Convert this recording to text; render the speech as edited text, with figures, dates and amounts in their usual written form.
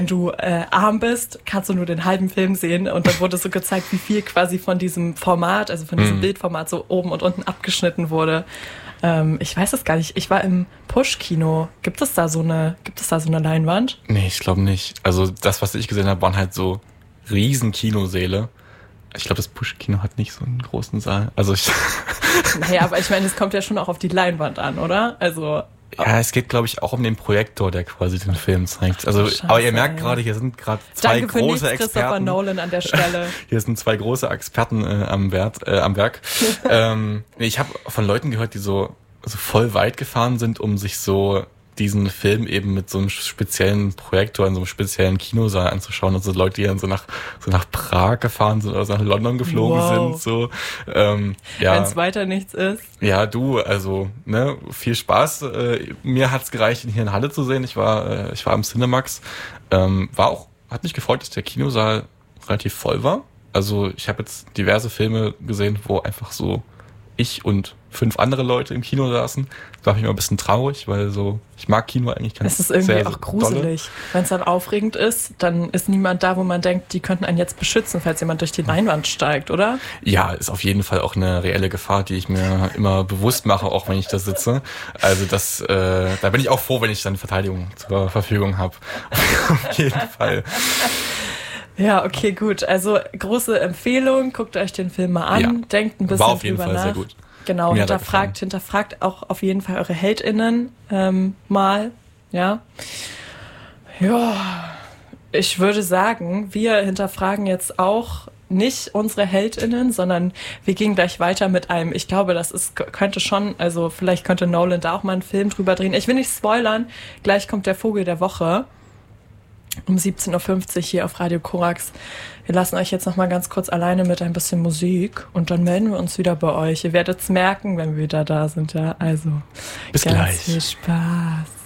du arm bist, kannst du nur den halben Film sehen und dann wurde so gezeigt, wie viel quasi von diesem Format, also von diesem Bildformat so oben und unten abgeschnitten wurde. Ich weiß es gar nicht. Ich war im Push-Kino. Gibt es da so eine Leinwand? Nee, ich glaube nicht. Also das, was ich gesehen habe, waren halt so riesen Kinosäle. Ich glaube, das Push-Kino hat nicht so einen großen Saal. Also Naja, aber ich meine, es kommt ja schon auch auf die Leinwand an, oder? Also ja, es geht, glaube ich, auch um den Projektor, der quasi den Film zeigt. Also, Scheiße, aber ihr merkt gerade, hier sind gerade zwei Danke für große nichts, Christopher Experten. Nolan an der Stelle. Hier sind zwei große Experten am Werk. Ich habe von Leuten gehört, die so voll weit gefahren sind, um sich so diesen Film eben mit so einem speziellen Projektor in so einem speziellen Kinosaal anzuschauen. Also Leute, die dann so nach Prag gefahren sind oder so nach London geflogen sind. So, ja. Wenn es weiter nichts ist. Ja, also viel Spaß. Mir hat's gereicht, ihn hier in Halle zu sehen. Ich war im Cinemax. Hat mich gefreut, dass der Kinosaal relativ voll war. Also ich habe jetzt diverse Filme gesehen, wo einfach so ich und 5 andere Leute im Kino saßen. Das war mich immer ein bisschen traurig, weil ich mag Kino eigentlich ganz sehr. Es ist irgendwie auch gruselig. Wenn es dann aufregend ist, dann ist niemand da, wo man denkt, die könnten einen jetzt beschützen, falls jemand durch die Leinwand steigt, oder? Ja, ist auf jeden Fall auch eine reelle Gefahr, die ich mir immer bewusst mache, auch wenn ich da sitze. Also da bin ich auch froh, wenn ich dann Verteidigung zur Verfügung habe. Auf jeden Fall. Ja, okay, gut. Also große Empfehlung, guckt euch den Film mal an, Ja. Denkt ein bisschen War auf jeden drüber Fall nach. sehr gut. Genau, Mir hat er gefallen. hinterfragt auch auf jeden Fall eure HeldInnen mal, ja. Ja, ich würde sagen, wir hinterfragen jetzt auch nicht unsere HeldInnen, sondern wir gehen gleich weiter mit einem, ich glaube, könnte schon, also vielleicht könnte Nolan da auch mal einen Film drüber drehen. Ich will nicht spoilern, gleich kommt der Vogel der Woche. Um 17.50 Uhr hier auf Radio Korax. Wir lassen euch jetzt noch mal ganz kurz alleine mit ein bisschen Musik und dann melden wir uns wieder bei euch. Ihr werdet es merken, wenn wir wieder da sind, ja. Also bis ganz gleich. viel Spaß.